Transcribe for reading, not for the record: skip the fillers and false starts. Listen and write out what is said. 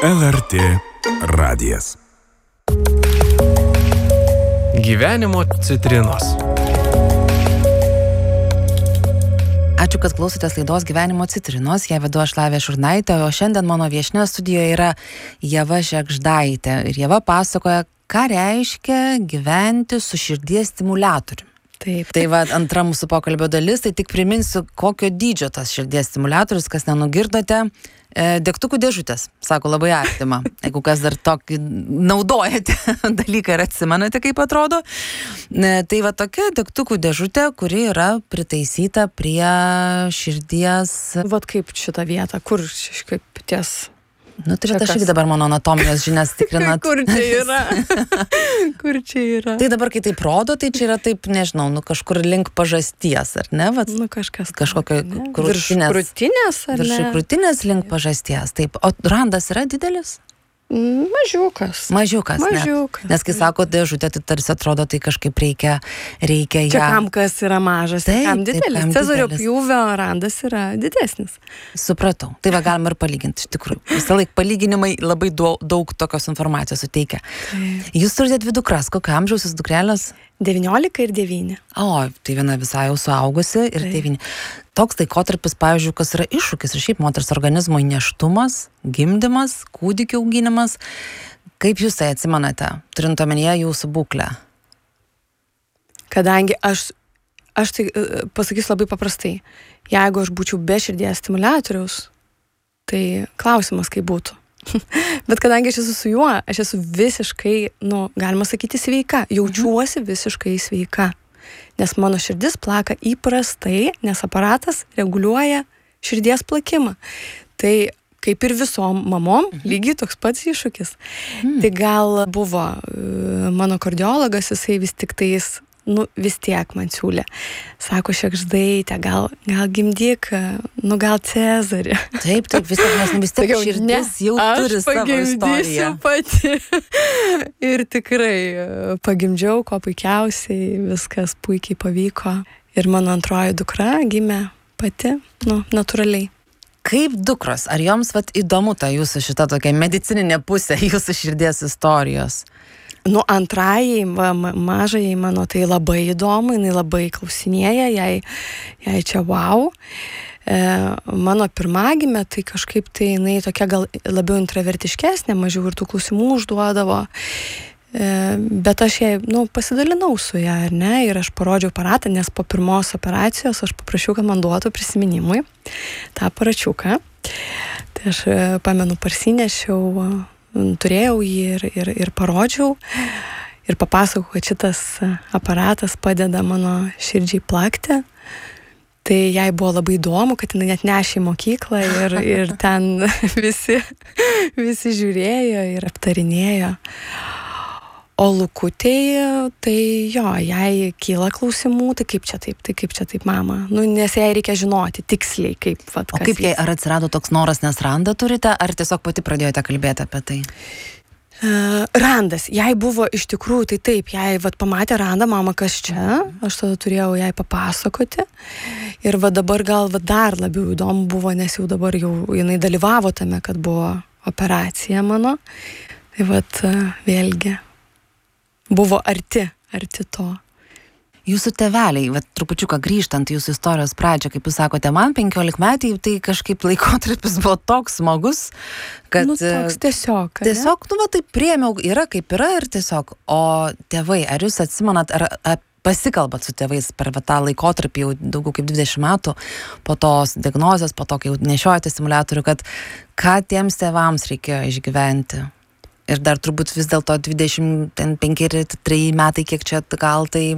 LRT radijas. Gyvenimo citrinos. Ačiū, kad klausotės laidos Gyvenimo citrinos. Ją vedu aš Lavija Šurnaitė, o šiandien mano viešnia studijoje yra Ieva Žegždaitė. Ir Ieva pasakoja, ką reiškia gyventi su širdies stimuliatoriumi. Taip. Tai va, antra mūsų pokalbio dalis, tai tik priminsiu, kokio dydžio tas širdies stimuliatorius, kas nenugirdote. Degtukų dėžutės, sako, labai artima. Jeigu kas dar tokį naudojate dalyką ir atsimenate, kaip atrodo. Tai va tokia degtukų dėžutė, kuri yra pritaisyta prie širdies. Vat kaip šitą vietą, kur kaip ties... Nu, turite aš irgi dabar mano anatomijos žinias tikrinat. Kur čia yra? Kur čia yra? Tai dabar, kai taip rodo, tai čia yra taip, nežinau, kažkur link pažasties, ar ne? Vat, kažkokio krūtinės. Krūtinės, ar ne? Viršai krūtinės link pažasties. Taip. O randas yra didelis? Mažiukas. Mažiukas. Nes kai sako dėžutė, tai tarsi atrodo, tai kažkaip reikia ją. Čia kam kas yra mažas, taip, kam didelis. Cezario pjūvio randas yra didesnis. Supratau. Tai va galima ir palyginti, iš tikrųjų. Visą laiką palyginimai labai daug tokios informacijos suteikia. Taip. Jūs turite 2 dukras. Kokio amžiaus jūs dukrelės? 19 ir 9. O, tai viena visai jau suaugusi ir 9. Toks laikotarpis, pavyzdžiui, kas yra iššūkis ir šiaip moters organizmo nėštumas, gimdymas, kūdikių auginimas. Kaip jūs tai atsimenate, turint omenyje jūsų būklę? Kadangi aš tai pasakysiu labai paprastai. Jeigu aš būčiau be širdies stimuliatoriaus, tai klausimas kaip būtų. Bet kadangi aš esu su juo, aš esu visiškai, galima sakyti, sveika. Jaučiuosi visiškai sveika. Nes mano širdis plaka įprastai, nes aparatas reguliuoja širdies plakimą. Tai kaip ir visom mamom, lygiai toks pats iššūkis. Tai gal buvo mano kardiologas, jisai vis tik tais, vis tiek man siūlė. Sako, Žegždaitė, gal gimdyk, gal Cezarį. Taip, vis tiek širdis jau turi savo istoriją. Aš pati. Ir tikrai pagimdžiau, ko puikiausiai, viskas puikiai pavyko. Ir mano antroji dukra gimė pati, natūraliai. Kaip dukros, ar joms įdomu ta jūsų šita tokia medicininė pusė, jūsų širdies istorijos? Antrajai, mažajai mano, tai labai įdomu, jinai labai klausinėja, jai čia wow. Mano pirmagimė, tai kažkaip tai jinai tokia gal labiau intravertiškesnė, mažiau ir tų klausimų užduodavo. Bet aš jai, pasidalinau su ją, ar ne, ir aš parodžiau aparatą, nes po pirmos operacijos aš paprašiau, kad man duotų prisiminimui tą aparačiuką. Tai aš pamenu, parsinešiau, turėjau jį ir parodžiau ir papasakau, kad šitas aparatas padeda mano širdžiai plakti. Tai jai buvo labai įdomu, kad jinai net nešė į mokyklą ir ten visi žiūrėjo ir aptarinėjo. O Lukutei, tai jo, jai kyla klausimų, tai kaip čia taip, mama? Nes jai reikia žinoti tiksliai, kaip O kaip jai, ar atsirado toks noras, nes randą turite, ar tiesiog pati pradėjote kalbėti apie tai? Randas, jai buvo iš tikrųjų, tai taip, jai pamatė randą, mama, kas čia, aš tada turėjau jai papasakoti. Ir dabar gal dar labiau įdomu buvo, nes jau dabar jinai dalyvavo tame, kad buvo operacija mano. Tai vėlgi. Buvo arti to. Jūsų tėveliai, trupučiuką grįžtant į jūsų istorijos pradžią, kaip jūs sakote, man 15 metai, tai kažkaip laikotarpis buvo toks smagus, kad... toks tiesiog. Tiesiog, taip priėmiau, yra kaip yra ir tiesiog. O tėvai, ar jūs atsimenat, ar pasikalbat su tėvais per tą laikotarpį jau daugiau kaip 20 metų, po tos diagnozės, po to, kai jau nešiojate stimuliatorių, kad ką tiems tėvams reikėjo išgyventi? Ir dar turbūt vis dėlto 25-3 metai, kiek čia gal tai